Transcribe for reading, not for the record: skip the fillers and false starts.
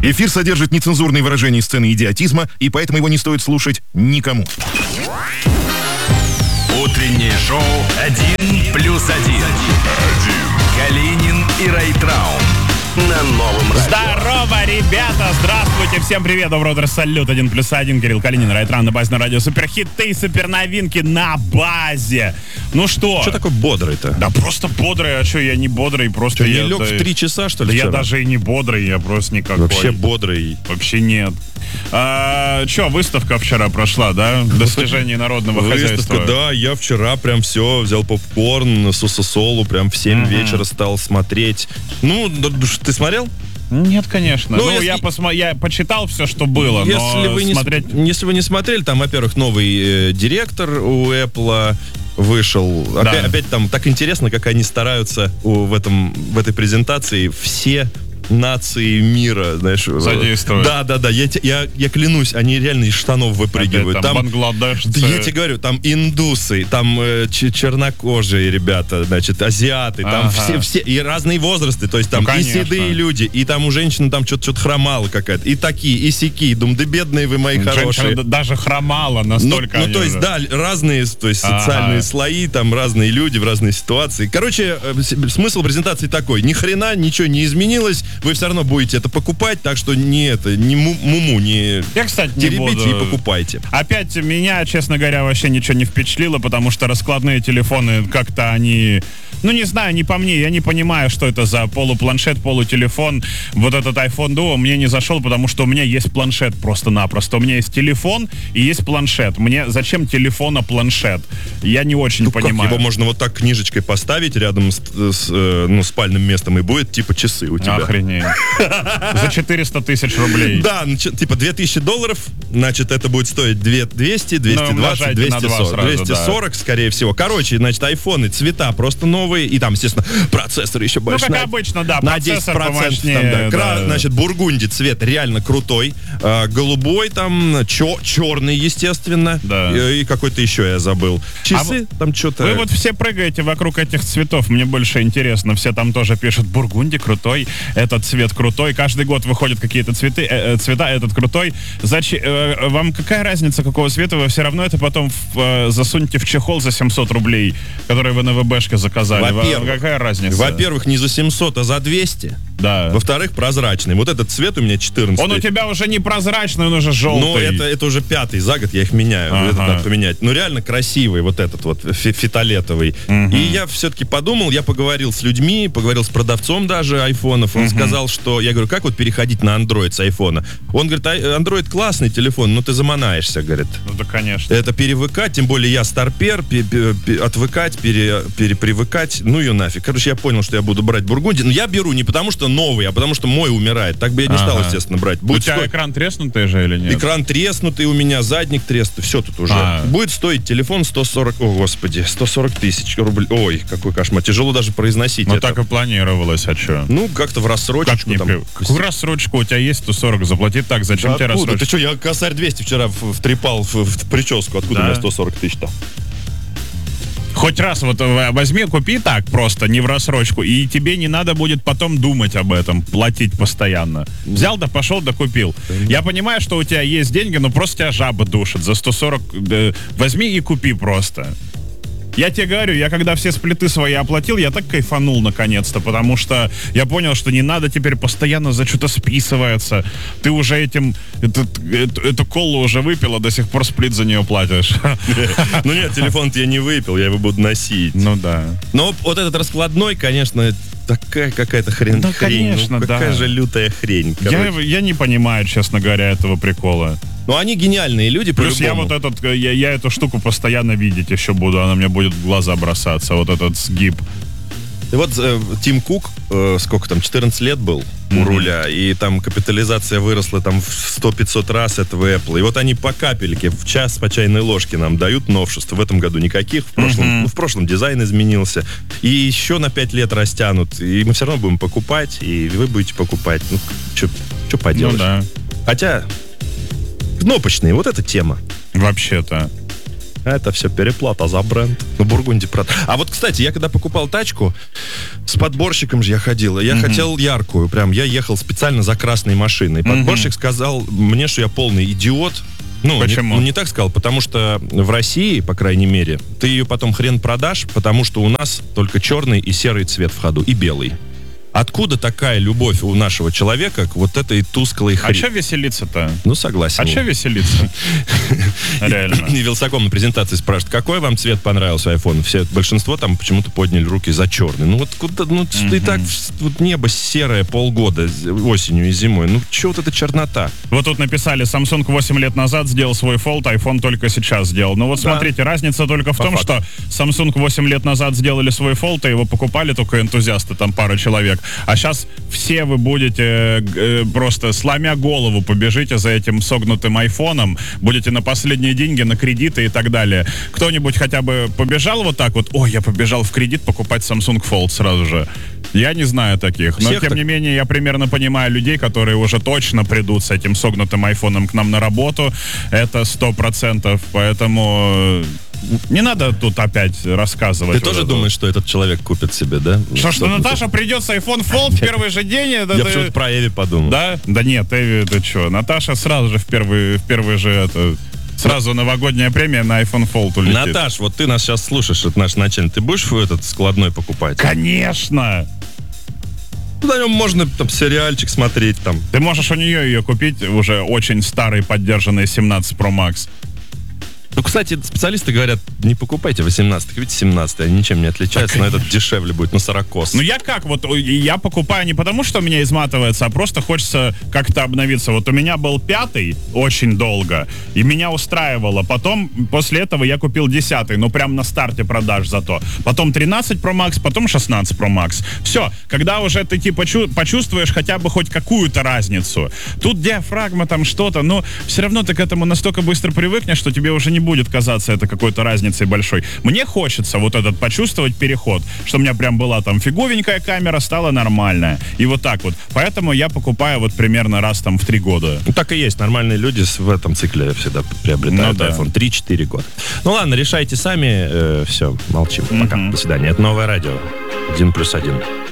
Эфир содержит нецензурные выражения и сцены идиотизма, и поэтому его не стоит слушать никому. Утреннее шоу «1+1». Калинин и Райtraum на новом радио. Здорово, ребята! Здравствуйте! Всем привет! Доброе утро! Салют! 1+1. Кирилл Калинин, Райtraum на базе на радио. Суперхиты и суперновинки на базе. Ну что? Что такое бодрый-то? Да просто бодрый. А что, я не бодрый, просто Что, я... не лег в 3 часа, что ли, Да я вчера? даже и не бодрый, я просто никакой. Вообще бодрый. Вообще нет. Что, выставка вчера прошла, да? Достижение народного хозяйства. Выставка, да, я вчера прям все, взял попкорн, сусосолу, прям в 7 вечера стал смотреть. Ну, ты смотрел? Нет, конечно. Ну, Ну, если- я почитал все, что было, Если но вы, смотреть... если вы не смотрели, там, во-первых, новый директор у Apple вышел. Да. Опять там так интересно, как они стараются в этой презентации все нации мира, знаешь. Задействовать. Да. Я клянусь, они реально из штанов выпрыгивают. Опять там бангладешцы. Да я тебе говорю, там индусы, там чернокожие ребята, значит, азиаты, там все, и разные возрасты, то есть там Ну, и конечно. седые люди, и там у женщины там что-то хромало какая-то, и такие, и сяки, думаю, да бедные вы мои хорошие. Женщина даже хромала настолько. Ну, они то есть, уже. да, разные, то есть, социальные слои, там разные люди в разные ситуации. Короче, смысл презентации такой: ни хрена ничего не изменилось, вы все равно будете это покупать, так что не муму, не Я, кстати, не теребите буду. и покупайте. Опять меня, честно говоря, вообще ничего не впечатлило, потому что раскладные телефоны как-то они... Ну, не знаю, не по мне. Я не понимаю, что это за полупланшет, полутелефон. Вот этот iPhone Duo мне не зашел, потому что у меня есть планшет просто-напросто. У меня есть телефон и есть планшет. Мне зачем телефона планшет? Я не очень Ну, как понимаю. его можно вот так книжечкой поставить рядом с спальным местом, и будет типа часы у тебя. Охренеть. За 400 тысяч рублей. Да, типа $2000, значит, это будет стоить 200, 220, умножайте на 2 240. сразу, 240, скорее всего. Короче, значит, айфоны, цвета просто новые, и там, естественно, процессор еще больше. как обычно, да, На процессор 10% помощнее, там, да. да. Значит, бургунди цвет реально крутой. Голубой там, черный, естественно. Да. И какой-то еще я забыл. Часы там что-то... Вы вот все прыгаете вокруг этих цветов, мне больше интересно. Все там тоже пишут: бургунди крутой, этот цвет крутой. Каждый год выходят какие-то цвета, этот крутой. Вам какая разница, какого цвета? Вы все равно это потом засуньте в чехол за 700 рублей, который вы на ВБшке заказали. Какая разница? Во-первых, не за 700, а за 200. Да. Во-вторых, прозрачный. Вот этот цвет у меня 14. Он у тебя уже не прозрачный, он уже желтый. Ну, это уже 5-й за год, я их меняю. Ага. Этот надо поменять. Ну, реально красивый вот этот вот, фиолетовый. И я все-таки подумал, я поговорил с людьми, поговорил с продавцом даже айфонов. Он сказал, что... Я говорю, как вот переходить на Android с айфона? Он говорит, Android классный телефон, но ты заманаешься, говорит. Ну, да, конечно. Это перевыкать, тем более я старпер, отвыкать, перепривыкать, ну ее нафиг. Короче, я понял, что я буду брать бургунди. Но я беру не потому, что новый, а потому, что мой умирает. Так бы я не стал, естественно, брать. У тебя экран треснутый же или нет? Экран треснутый у меня, задник треснутый, все тут уже. Будет стоить телефон 140, о господи, 140 тысяч рублей. Ой, какой кошмар, тяжело даже произносить Ну, это. так и планировалось, а что? Ну, как-то в рассрочечку. Какую рассрочку у тебя есть? 140 заплати так, зачем тебе Откуда? рассрочка? Ты что, я косарь 200 вчера втрепал в прическу. Откуда Да? у меня 140 тысяч-то? Хоть раз вот возьми, купи так просто, не в рассрочку, и тебе не надо будет потом думать об этом, платить постоянно. Взял, да пошел, да купил. Я понимаю, что у тебя есть деньги, но просто тебя жаба душит. За 140 возьми и купи просто. Я тебе говорю, я когда все сплиты свои оплатил, я так кайфанул наконец-то, потому что я понял, что не надо теперь постоянно за что-то списываться. Ты уже эту колу уже выпил, а до сих пор сплит за нее платишь. Ну нет, телефон-то я не выпил, я его буду носить. Ну да. Но вот этот раскладной, конечно, такая какая-то хрень. Да, конечно, ну, какая да. же лютая хрень. Я не понимаю, честно говоря, этого прикола. Ну, они гениальные люди, Плюс по-любому. я эту штуку постоянно видеть еще буду, она мне будет в глаза бросаться, вот этот сгиб. И вот Тим Кук, сколько там, 14 лет был у руля, и там капитализация выросла там в 100-500 раз этого Apple. И вот они по капельке, в час по чайной ложке нам дают новшеств. В этом году никаких, в прошлом дизайн изменился. И еще на 5 лет растянут. И мы все равно будем покупать, и вы будете покупать. Ну, что поделать? Ну да. Хотя, кнопочные, вот эта тема. Вообще-то. Это все переплата за бренд. Ну, Бургунди, правда. А вот, кстати, я когда покупал тачку, с подборщиком же я ходил. Я хотел яркую. Прям я ехал специально за красной машиной. Подборщик сказал мне, что я полный идиот. Ну, Почему? Не так сказал, потому что в России, по крайней мере, ты ее потом хрен продашь, потому что у нас только черный и серый цвет в ходу, и белый. Откуда такая любовь у нашего человека к вот этой тусклой А что веселиться-то? Ну, согласен. А что веселиться? Реально. И Вилсаком на презентации спрашивает, какой вам цвет понравился iPhone? Большинство там почему-то подняли руки за черный. Ну вот куда, ну и так вот небо серое полгода осенью и зимой. Ну что вот эта чернота? Вот тут написали, Samsung 8 лет назад сделал свой Fold, iPhone только сейчас сделал. Ну вот смотрите, разница только в том, что Samsung 8 лет назад сделали свой Fold, и его покупали только энтузиасты, там пара человек. А сейчас все вы будете просто сломя голову побежите за этим согнутым айфоном, будете на последние деньги, на кредиты и так далее. Кто-нибудь хотя бы побежал вот так вот, ой, я побежал в кредит покупать Samsung Fold сразу же? Я не знаю таких. Но, тем не менее, я примерно понимаю людей, которые уже точно придут с этим согнутым айфоном к нам на работу. Это 100%. Поэтому не надо тут опять рассказывать. Ты тоже думаешь, что этот человек купит себе, да? Что Наташа придет с iPhone Fold в первый же день? Я почему-то про Эви подумал. Да? Да нет, Эви, ты что? Наташа сразу же в первый же это... Сразу новогодняя премия на iPhone Fold улетит. Наташ, вот ты нас сейчас слушаешь, это наш начальник. Ты будешь этот складной покупать? Конечно! На нем можно там сериальчик смотреть там. Ты можешь у нее ее купить, уже очень старый, поддержанный 17 Pro Max. Ну, кстати, специалисты говорят, не покупайте 18, купите 17, они ничем не отличаются, но этот дешевле будет, 40. Ну, я как, вот, я покупаю не потому, что у меня изматывается, а просто хочется как-то обновиться. Вот у меня был 5-й очень долго, и меня устраивало. Потом, после этого я купил 10-й, ну, прям на старте продаж зато. Потом 13 Pro Max, потом 16 Pro Max. Все, когда уже ты, типа, почувствуешь хотя бы хоть какую-то разницу. Тут диафрагма, там что-то, но все равно ты к этому настолько быстро привыкнешь, что тебе уже не будет казаться это какой-то разницей большой. Мне хочется вот этот почувствовать переход, что у меня прям была там фиговенькая камера, стала нормальная. И вот так вот. Поэтому я покупаю вот примерно раз там в 3 года. Ну, так и есть. Нормальные люди в этом цикле всегда приобретают iPhone 3-4 года. Ну ладно, решайте сами. Все, молчим. Пока. До свидания. Это Новое радио. 1+1.